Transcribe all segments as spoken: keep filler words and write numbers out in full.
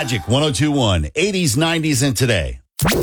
Magic one oh two point one, eighties, nineties, and today.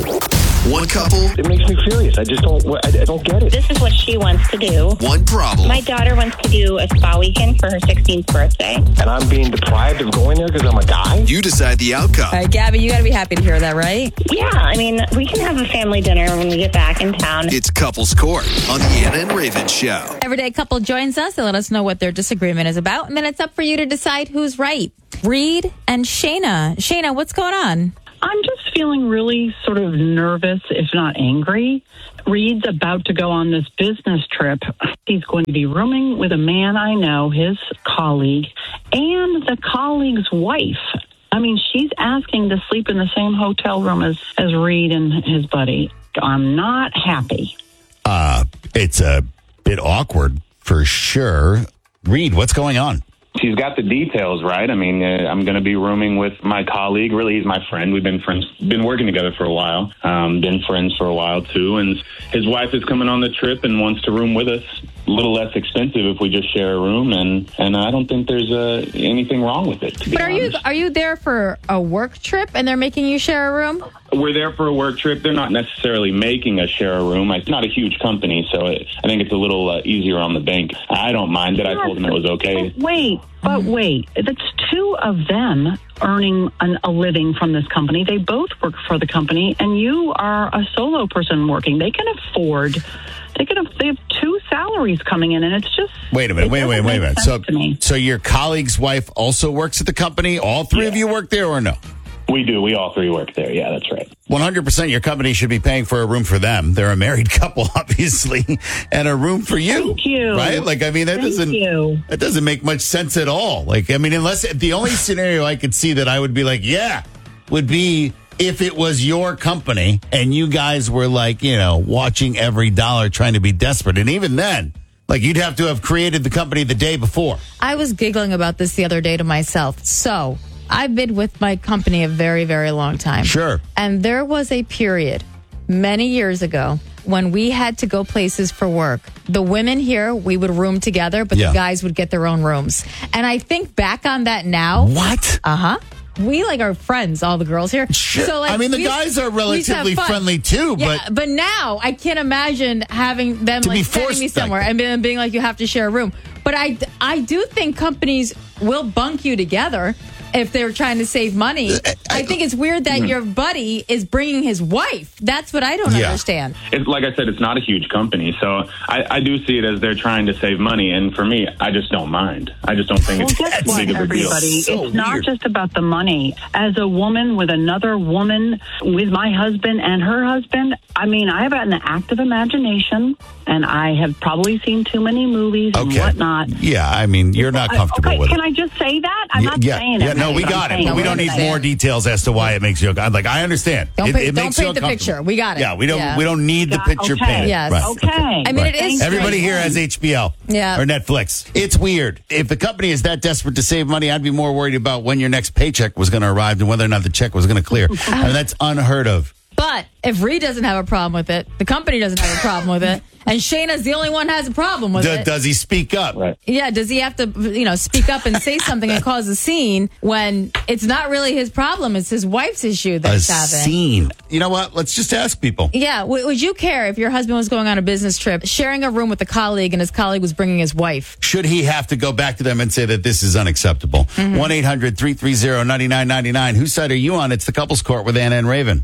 One couple. It makes me furious. I just don't, I, I don't get it. This is what she wants to do. One problem. My daughter wants to do a spa weekend for her sixteenth birthday. And I'm being deprived of going there because I'm a guy? You decide the outcome. All right, Gabby, you got to be happy to hear that, right? Yeah, I mean, we can have a family dinner when we get back in town. It's Couples Court on the Anna and Raven Show. Everyday couple joins us to let us know what their disagreement is about, and then it's up for you to decide who's right. Reed and Shayna. Shayna, what's going on? I'm just feeling really sort of nervous, if not angry. Reed's about to go on this business trip. He's going to be rooming with a man I know, his colleague, and the colleague's wife. I mean, she's asking to sleep in the same hotel room as, as Reed and his buddy. I'm not happy. Uh, it's a bit awkward for sure. Reed, what's going on? She's got the details right. I mean, uh, I'm going to be rooming with my colleague. Really, he's my friend. We've been friends, been working together for a while, um, been friends for a while, too. And his wife is coming on the trip and wants to room with us. A little less expensive if we just share a room. And, and I don't think there's uh, anything wrong with it, to be But are honest. you are you there for a work trip and they're making you share a room? We're there for a work trip. They're not necessarily making us share a room. It's not a huge company, so it, I think it's a little uh, easier on the bank. I don't mind it. I told him it was okay. But wait, but wait. That's two of them earning an, a living from this company. They both work for the company, and you are a solo person working. They can afford... They could have, they have two salaries coming in, and it's just... Wait a minute, wait, wait, wait a minute. So, so your colleague's wife also works at the company? All three Yeah. of you work there or no? We do. We all three work there. Yeah, that's right. one hundred percent your company should be paying for a room for them. They're a married couple, obviously, and a room for you. Thank you. Right? Like, I mean, that Thank doesn't you. that doesn't make much sense at all. Like, I mean, unless the only scenario I could see that I would be like, yeah, would be if it was your company and you guys were like, you know, watching every dollar, trying to be desperate. And even then, like, you'd have to have created the company the day before. I was giggling about this the other day to myself. So I've been with my company a very, very long time. Sure. And there was a period many years ago when we had to go places for work. The women here, we would room together, but Yeah. the guys would get their own rooms. And I think back on that now. What? Uh-huh. We like are friends, all the girls here. Sure. So, like, I mean, the we- guys are we used to have relatively fun. friendly too, Yeah, but but now I can't imagine having them To like be sending forced me somewhere like that. and being, being like, you have to share a room. But I, I do think companies will bunk you together if they're trying to save money. I think it's weird that your buddy is bringing his wife. That's what I don't Yeah. understand. It's, like I said, it's not a huge company, so I, I do see it as they're trying to save money. And for me, I just don't mind. I just don't think Well, it's guess that what, big of a deal. everybody? So it's not weird. just about the money. As a woman with another woman, with my husband and her husband, I mean, I have an active imagination, and I have probably seen too many movies and okay. whatnot. Yeah, I mean, you're not comfortable okay, with can it. I just say that? I'm yeah, not yeah, saying yeah, it. no, we I'm got it, saying but we don't need understand. more details as to why it makes you. I'm like, I understand. Don't it, paint- it don't makes you paint the uncomfortable. picture. We got it. Yeah, we don't. Yeah. We don't need the Got- picture okay. painted. Yes. Right. Okay. I mean, it is Everybody strange. here has H B O Yeah. or Netflix. It's weird. If the company is that desperate to save money, I'd be more worried about when your next paycheck was going to arrive than whether or not the check was going to clear. I mean, that's unheard of. But if Reed doesn't have a problem with it, the company doesn't have a problem with it, and Shayna's the only one who has a problem with D- it. does he speak up? Right. Yeah, does he have to, you know, speak up and say something and cause a scene when it's not really his problem? It's his wife's issue A that's having. scene. You know what? Let's just ask people. Yeah, w- would you care if your husband was going on a business trip, sharing a room with a colleague, and his colleague was bringing his wife? Should he have to go back to them and say that this is unacceptable? one eight hundred three three zero nine nine nine nine. Whose side are you on? It's the Couples Court with Anna and Raven.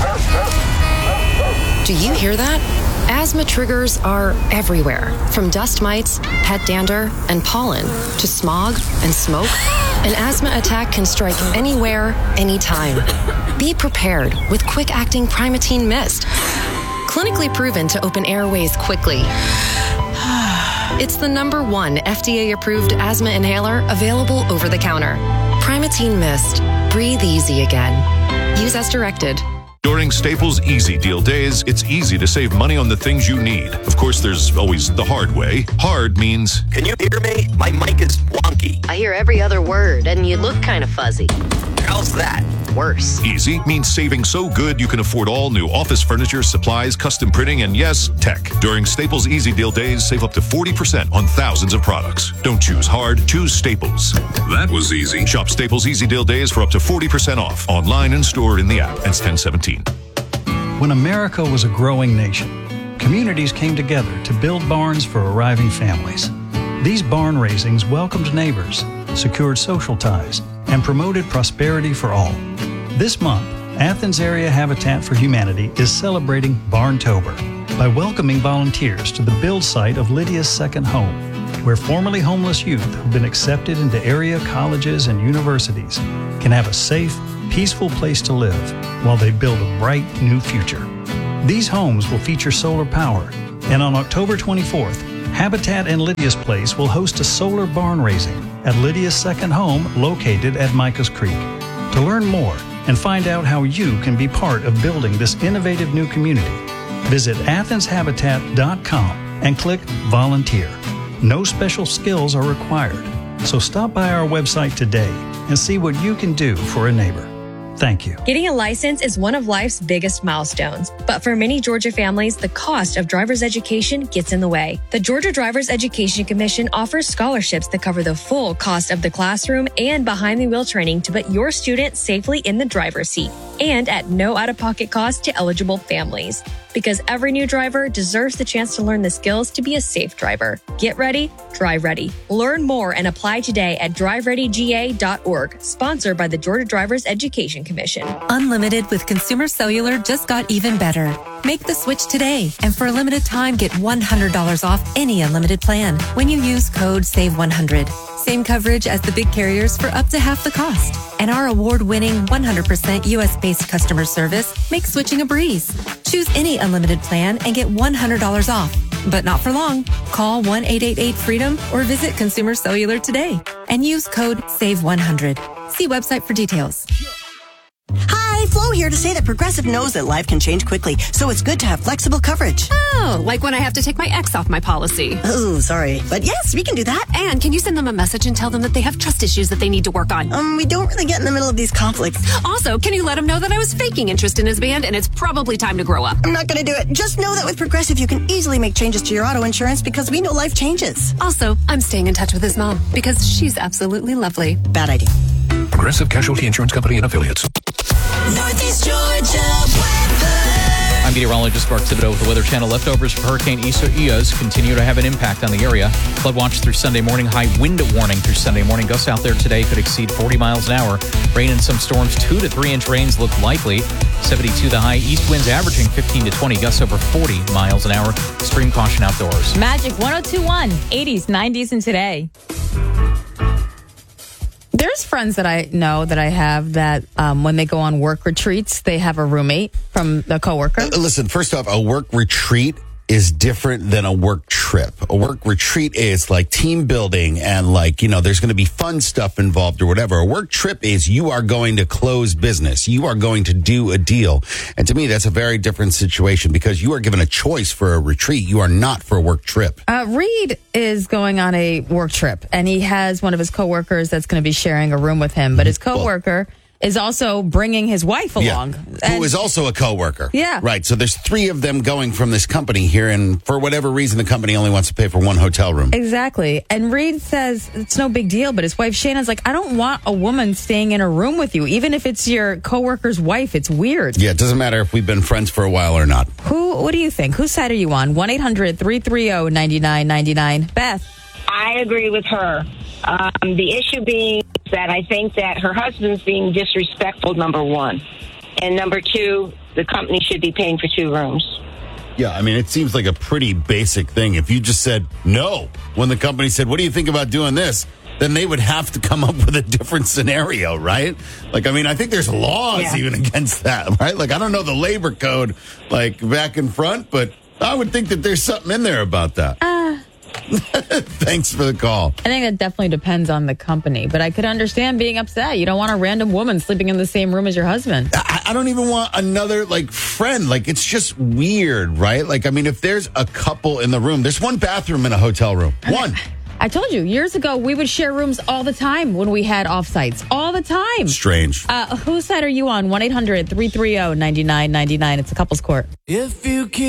Do you hear that? Asthma triggers are everywhere, from dust mites, pet dander, and pollen, to smog and smoke. An asthma attack can strike anywhere, anytime. Be prepared with quick-acting Primatene Mist. Clinically proven to open airways quickly. It's the number one F D A-approved asthma inhaler available over the counter. Primatene Mist. Breathe easy again. Use as directed. During Staples Easy Deal Days, it's easy to save money on the things you need. Of course, there's always the hard way. Hard means... Can you hear me? My mic is wonky. I hear every other word, and you look kind of fuzzy. How's that? Worse. Easy means saving so good you can afford all new office furniture, supplies, custom printing, and yes, tech. During Staples Easy Deal Days, save up to forty percent on thousands of products. Don't choose hard, choose Staples. That was easy. Shop Staples Easy Deal Days for up to forty percent off. Online and stored in the app. Ends ten seventeen. When America was a growing nation, communities came together to build barns for arriving families. These barn raisings welcomed neighbors, secured social ties, and promoted prosperity for all. This month, Athens Area Habitat for Humanity is celebrating Barntober by welcoming volunteers to the build site of Lydia's second home, where formerly homeless youth who've been accepted into area colleges and universities can have a safe, peaceful place to live while they build a bright new future. These homes will feature solar power, and on October twenty-fourth, Habitat and Lydia's Place will host a solar barn raising at Lydia's second home located at Micah's Creek. To learn more and find out how you can be part of building this innovative new community, visit athens habitat dot com and click Volunteer. No special skills are required, so stop by our website today and see what you can do for a neighbor. Thank you. Getting a license is one of life's biggest milestones, but for many Georgia families, the cost of driver's education gets in the way. The Georgia Driver's Education Commission offers scholarships that cover the full cost of the classroom and behind-the-wheel training to put your student safely in the driver's seat, and at no out-of-pocket cost to eligible families. Because every new driver deserves the chance to learn the skills to be a safe driver. Get ready, drive ready. Learn more and apply today at drive ready G A dot org, sponsored by the Georgia Drivers Education Commission. Unlimited with Consumer Cellular just got even better. Make the switch today, and for a limited time, get one hundred dollars off any unlimited plan when you use code save one hundred. Same coverage as the big carriers for up to half the cost. And our award-winning one hundred percent U S-based customer service makes switching a breeze. Choose any unlimited plan and get one hundred dollars off. But not for long. Call one eight eight eight freedom or visit Consumer Cellular today and use code save one hundred. See website for details. Hi, Flo here to say that Progressive knows that life can change quickly, so it's good to have flexible coverage. Oh, like when I have to take my ex off my policy. Oh, sorry. But yes, we can do that. And can you send them a message and tell them that they have trust issues that they need to work on? Um, we don't really get in the middle of these conflicts. Also, can you let him know that I was faking interest in his band and it's probably time to grow up? I'm not going to do it. Just know that with Progressive, you can easily make changes to your auto insurance because we know life changes. Also, I'm staying in touch with his mom because she's absolutely lovely. Bad idea. Progressive Casualty Insurance Company and Affiliates. Northeast Georgia weather. I'm meteorologist Mark Thibodeau with the Weather Channel. Leftovers from Hurricane Isaias continue to have an impact on the area. Flood watch through Sunday morning. High wind warning through Sunday morning. Gusts out there today could exceed forty miles an hour. Rain and some storms. Two to three inch rains look likely. seventy-two the high. East winds averaging fifteen to twenty. Gusts over forty miles an hour. Extreme caution outdoors. Magic one oh two point one. eighties, nineties, and today. There's friends that I know that I have that um, when they go on work retreats, they have a roommate from the coworker. Uh, listen, first off, a work retreat is different than a work trip. A work retreat is like team building and like, you know, there's going to be fun stuff involved or whatever. A work trip is you are going to close business. You are going to do a deal. And to me, that's a very different situation because you are given a choice for a retreat. You are not for a work trip. Uh, Reed is going on a work trip and he has one of his coworkers that's going to be sharing a room with him. But his coworker well, is also bringing his wife along. Yeah, who is also a coworker. Yeah. Right. So there's three of them going from this company here, and for whatever reason, the company only wants to pay for one hotel room. Exactly. And Reed says it's no big deal, but his wife Shannon's like, I don't want a woman staying in a room with you, even if it's your coworker's wife. It's weird. Yeah, it doesn't matter if we've been friends for a while or not. Who? What do you think? Whose side are you on? one eight hundred three three zero nine nine nine nine. Beth. I agree with her. Um, the issue being that I think that her husband's being disrespectful, number one. And number two, the company should be paying for two rooms. Yeah, I mean, it seems like a pretty basic thing. If you just said no when the company said, what do you think about doing this? Then they would have to come up with a different scenario, right? Like, I mean, I think there's laws yeah. even against that, right? Like, I don't know the labor code, like, back and front, but I would think that there's something in there about that. Uh, Thanks for the call. I think that definitely depends on the company, but I could understand being upset. You don't want a random woman sleeping in the same room as your husband. I, I don't even want another, like, friend. Like, it's just weird, right? Like, I mean, if there's a couple in the room, there's one bathroom in a hotel room. One. I told you, years ago, we would share rooms all the time when we had offsites. All the time. Strange. Uh, whose side are you on? one eight hundred three three zero nine nine nine nine. It's a couple's court. If you keep